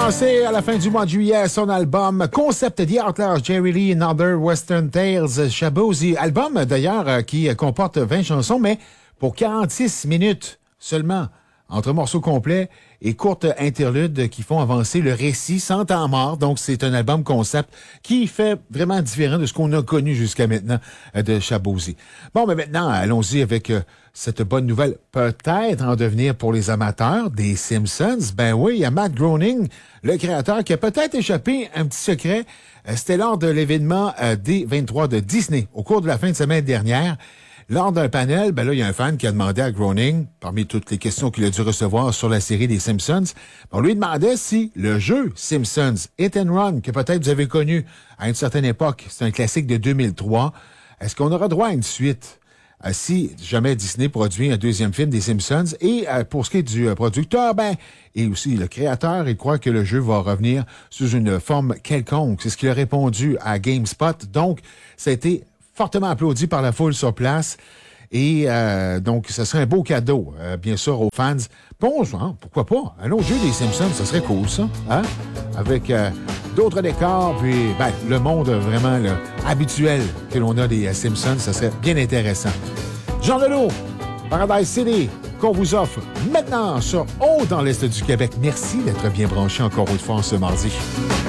lancé à la fin du mois de juillet son album Concept The Outlaws, Jerry Lee and Other Western Tales, Shabozy. Album d'ailleurs qui comporte 20 chansons, mais pour 46 minutes seulement, entre morceaux complets et courtes interludes qui font avancer le récit sans temps mort. Donc, c'est un album concept qui fait vraiment différent de ce qu'on a connu jusqu'à maintenant de Shabozy. Bon, mais maintenant, allons-y avec cette bonne nouvelle, peut-être en devenir pour les amateurs des Simpsons. Ben oui, il y a Matt Groening, le créateur, qui a peut-être échappé un petit secret. C'était lors de l'événement D23 de Disney, au cours de la fin de semaine dernière. Lors d'un panel, ben là, il y a un fan qui a demandé à Groening, parmi toutes les questions qu'il a dû recevoir sur la série des Simpsons, on lui demandait si le jeu Simpsons Hit and Run, que peut-être vous avez connu à une certaine époque, c'est un classique de 2003, est-ce qu'on aura droit à une suite? Si jamais Disney produit un deuxième film des Simpsons, et pour ce qui est du producteur, et aussi le créateur, il croit que le jeu va revenir sous une forme quelconque. C'est ce qu'il a répondu à GameSpot. Donc, ça a été fortement applaudi par la foule sur place. Et donc, ce serait un beau cadeau, bien sûr, aux fans. Bon, pourquoi pas? Un autre jeu des Simpsons, ça serait cool, ça. Hein? Avec d'autres décors, puis le monde vraiment habituel que l'on a des Simpsons, ça serait bien intéressant. Jean Leloup, Paradise City, qu'on vous offre maintenant sur Haut dans l'Est du Québec. Merci d'être bien branché encore une fois ce mardi.